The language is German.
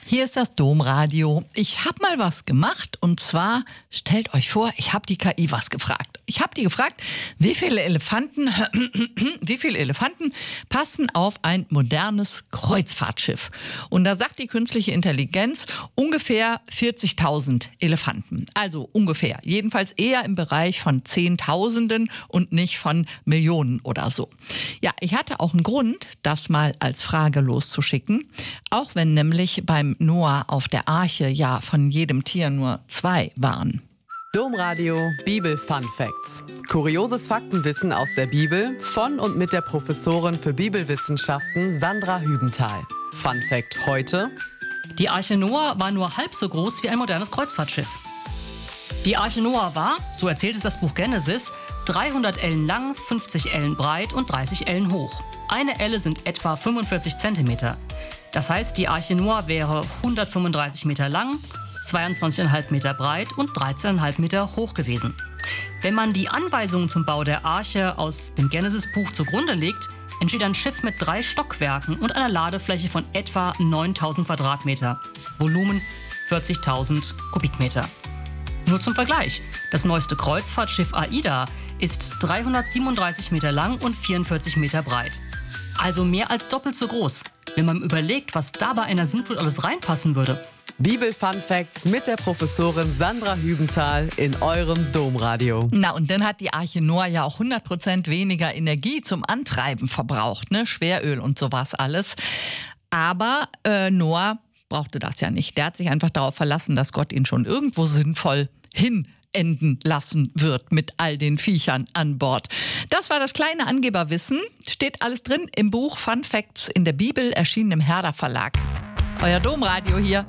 Hier ist das Domradio. Ich habe mal was gemacht und zwar, stellt euch vor, ich habe die KI was gefragt. Ich habe die gefragt, wie viele Elefanten passen auf ein modernes Kreuzfahrtschiff? Und da sagt die künstliche Intelligenz ungefähr 40.000 Elefanten. Also ungefähr. Jedenfalls eher im Bereich von Zehntausenden und nicht von Millionen oder so. Ja, ich hatte auch einen Grund, das mal als Frage loszuschicken. Auch wenn nämlich beim Noah auf der Arche ja von jedem Tier nur 2 waren. Domradio Bibel Fun Facts. Kurioses Faktenwissen aus der Bibel von und mit der Professorin für Bibelwissenschaften Sandra Hübenthal. Fun Fact heute: Die Arche Noah war nur halb so groß wie ein modernes Kreuzfahrtschiff. Die Arche Noah war, so erzählt es das Buch Genesis, 300 Ellen lang, 50 Ellen breit und 30 Ellen hoch. Eine Elle sind etwa 45 Zentimeter. Das heißt, die Arche Noah wäre 135 Meter lang, 22,5 Meter breit und 13,5 Meter hoch gewesen. Wenn man die Anweisungen zum Bau der Arche aus dem Genesis-Buch zugrunde legt, entsteht ein Schiff mit 3 Stockwerken und einer Ladefläche von etwa 9.000 Quadratmeter. Volumen 40.000 Kubikmeter. Nur zum Vergleich, das neueste Kreuzfahrtschiff AIDA ist 337 Meter lang und 44 Meter breit. Also mehr als doppelt so groß. Wenn man überlegt, was da bei einer Sintflut alles reinpassen würde. Bibel Fun Facts mit der Professorin Sandra Hübenthal in eurem Domradio. Na, und dann hat die Arche Noah ja auch 100% weniger Energie zum Antreiben verbraucht, ne? Schweröl und sowas alles. Aber Noah brauchte das ja nicht. Der hat sich einfach darauf verlassen, dass Gott ihn schon irgendwo sinnvoll enden lassen wird mit all den Viechern an Bord. Das war das kleine Angeberwissen. Steht alles drin im Buch Fun Facts in der Bibel, erschienen im Herder Verlag. Euer Domradio hier.